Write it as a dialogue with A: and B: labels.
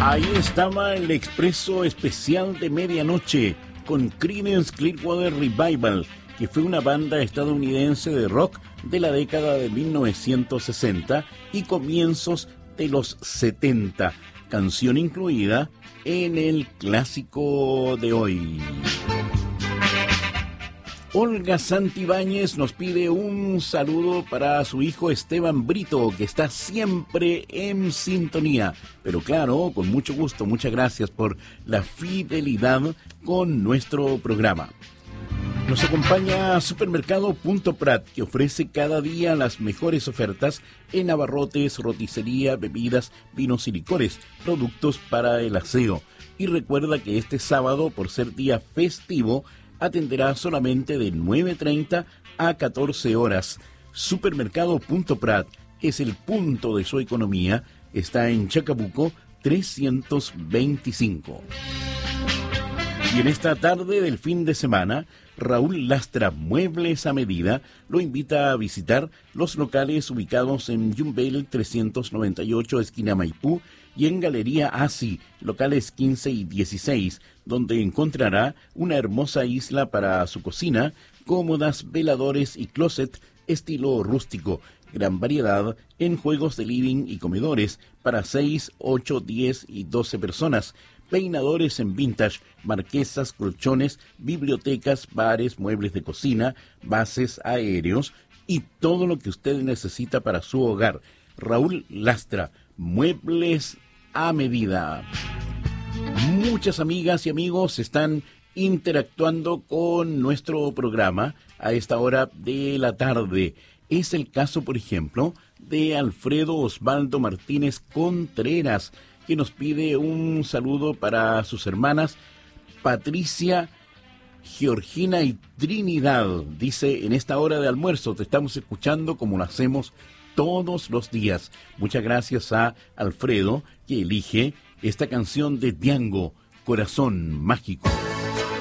A: Ahí estaba el expreso especial de medianoche con Creedence Clearwater Revival, que fue una banda estadounidense de rock de la década de 1960 y comienzos de los 70, canción incluida en el clásico de hoy. Olga Santibáñez nos pide un saludo para su hijo Esteban Brito, que está siempre en sintonía. Pero claro, con mucho gusto, muchas gracias por la fidelidad con nuestro programa. Nos acompaña Supermercado Punto Prat, que ofrece cada día las mejores ofertas en abarrotes, roticería, bebidas, vinos y licores, productos para el aseo. Y recuerda que este sábado, por ser día festivo, atenderá solamente de 9:30 a 14 horas. Supermercado Punto Prat es el punto de su economía. Está en Chacabuco 325. Y en esta tarde del fin de semana, Raúl Lastra Muebles a Medida lo invita a visitar los locales ubicados en Yumbel 398, esquina Maipú, y en Galería Asi, locales 15 y 16, donde encontrará una hermosa isla para su cocina, cómodas, veladores y closet estilo rústico, gran variedad en juegos de living y comedores para 6, 8, 10 y 12 personas, peinadores en vintage, marquesas, colchones, bibliotecas, bares, muebles de cocina, bases aéreos y todo lo que usted necesita para su hogar. Raúl Lastra, Muebles a Medida. Muchas amigas y amigos están interactuando con nuestro programa a esta hora de la tarde. Es el caso, por ejemplo, de Alfredo Osvaldo Martínez Contreras, que nos pide un saludo para sus hermanas Patricia, Georgina y Trinidad. Dice, en esta hora de almuerzo te estamos escuchando como lo hacemos todos los días. Muchas gracias a Alfredo, que elige esta canción de Diango, Corazón Mágico.